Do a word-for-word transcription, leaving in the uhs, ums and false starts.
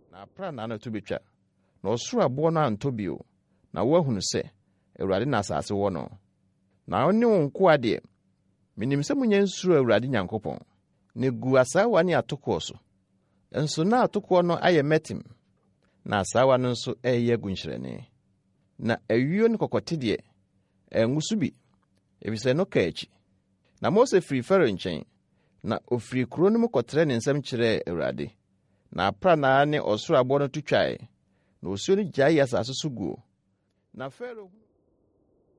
na pra na no to betwa na osoro abo no antobio na wo ahunu se Awurade na asase wo no na oni wonko ade minim se munye nsuro Awurade Nyankopɔn ne gu asawa ne atoko so enso na atoko no aye metim na asawa no nso eye gunhyerene na awio ne kokote de engusu bi ebise no kaachi na Mose firi Faro nchen na ofiri kuro no mu kotre ne nsam kyerɛ Awurade na apra na ne osoro abo no tutwae na osuo no gyae asase so guo na Faro